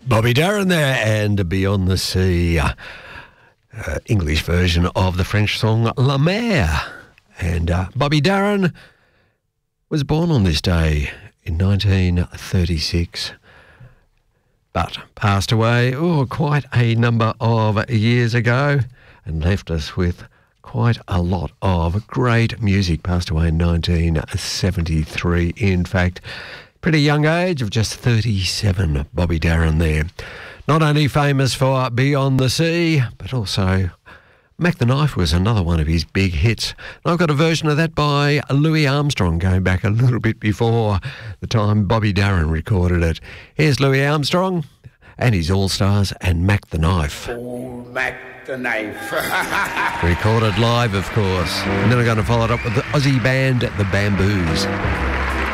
Bobby Darin there and Beyond the Sea, English version of the French song La Mer. And Bobby Darin was born on this day in 1936, but passed away quite a number of years ago and left us with quite a lot of great music. Passed away in 1973, in fact. Pretty young age of just 37, Bobby Darin there. Not only famous for Beyond the Sea, but also Mac the Knife was another one of his big hits. And I've got a version of that by Louis Armstrong, going back a little bit before the time Bobby Darin recorded it. Here's Louis Armstrong and his All-Stars and Mac the Knife. Oh, Mac the Knife. Recorded live, of course. And then I'm going to follow it up with the Aussie band, The Bamboos.